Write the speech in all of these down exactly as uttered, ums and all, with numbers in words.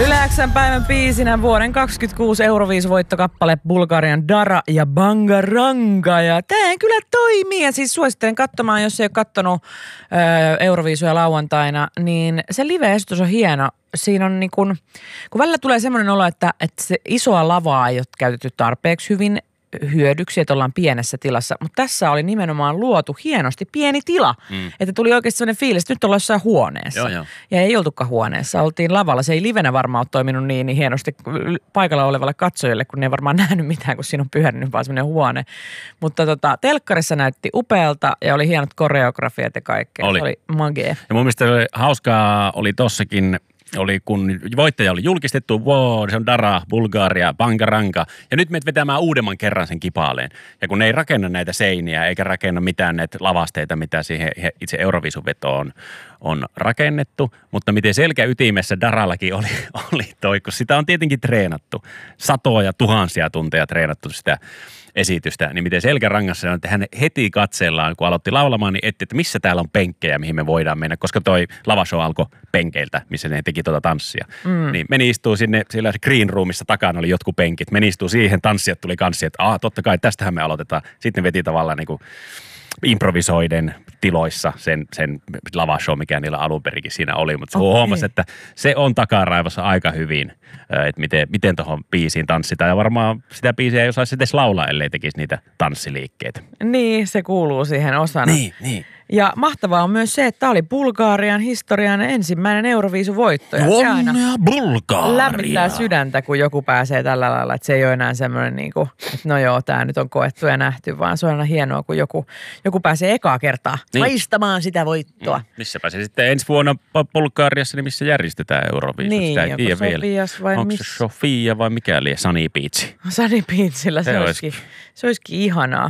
Yle X:n päivän biisinä vuoden kaksikymmentäkuusi Euroviisuvoittokappale Bulgarian Dara ja Bangaranga. Ja tää kyllä toimii. Ja siis suosittelen katsomaan, jos ei ole kattonut Euroviisuja lauantaina, niin se live-esitys on hieno. Siinä on niin kun, kun välillä tulee semmoinen olo, että, että se isoa lavaa ei ole käytetty tarpeeksi hyvin hyödyksi, että ollaan pienessä tilassa. Mutta tässä oli nimenomaan luotu hienosti pieni tila. Mm. Että tuli oikeasti sellainen fiilis, että nyt ollaan jossain huoneessa. Joo, joo. Ja ei oltukaan huoneessa. Oltiin lavalla. Se ei livenä varmaan ole toiminut niin, niin hienosti paikalla olevalle katsojille, kun ne ei varmaan nähnyt mitään, kun siinä on pyörinyt vaan sellainen huone. Mutta tota, telkkarissa näytti upealta ja oli hienot koreografiat ja kaikkea. Oli. Se oli magee. Ja mun mielestä oli hauskaa oli tossakin, oli kun voittaja oli julkistettu, wow, se on Dara, Bulgaria, Bangaranga. Ja nyt meidät vetämään uudemman kerran sen kipaaleen. Ja kun ne ei rakenna näitä seiniä eikä rakenna mitään näitä lavasteita, mitä siihen itse Euroviisun vetoon on rakennettu. Mutta miten selkäytimessä Darallakin oli, oli toi, kun sitä on tietenkin treenattu. Satoja, tuhansia tunteja treenattu sitä esitystä, niin miten selkärangassa on, että hän heti katsellaan, kun aloitti laulamaan, niin etti, että missä täällä on penkkejä, mihin me voidaan mennä, koska toi lavashow alkoi penkeiltä, missä ne teki tuota tanssia. Mm. Niin meni istuu sinne, siellä green roomissa takana oli jotkut penkit, meni istuu siihen, tanssijat tuli kanssi, että aah, totta kai tästähän me aloitetaan. Sitten ne veti tavallaan niin kuin improvisoiden tiloissa sen, sen lavashow, mikä niillä alun perikin siinä oli, mutta okay. Huomasi, että se on takaraivossa aika hyvin, että miten, miten tuohon biisiin tanssitaan. Ja varmaan sitä biisiä ei osaisi edes laulaa, ellei tekisi niitä tanssiliikkeitä. Niin, se kuuluu siihen osana. Niin, niin. Ja mahtavaa on myös se, että tämä oli Bulgarian historian ensimmäinen Euroviisuvoitto. Ja se aina Bulgaria. Lämmittää sydäntä, kun joku pääsee tällä lailla, että se ei ole enää semmoinen niin kuin, että no joo, tämä nyt on koettu ja nähty, vaan se on aina hienoa, kun joku, joku pääsee ekaa kertaa niin maistamaan sitä voittoa. Mm. Missä pääsee sitten ensi vuonna Bulgariassa, niin missä järjestetään Euroviisut? Niin, sitä ei tiedä vielä. Vai onko miss... se Sofia vai mikä liian? Sunny Beach. Sunny Beachillä, se, se, olisikin, se olisikin ihanaa.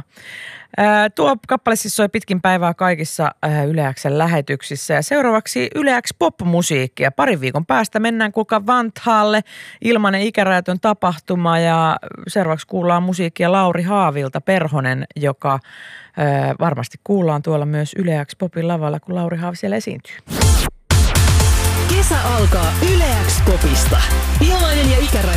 Ää, tuo kappale siis soi pitkin päivää kaikissa ää, Yle X:n lähetyksissä. Ja seuraavaksi Yle X pop-musiikkia. Parin viikon päästä mennään kuulkaa Vantaalle. Ilmainen ikärajaton tapahtuma ja seuraavaksi kuullaan musiikkia Lauri Haavilta, Perhonen, joka ää, varmasti kuullaan tuolla myös Yle X Popin lavalla, kun Lauri Haavi siellä esiintyy. Kesä alkaa Yle X Popista. Ilmainen ja ikärajaton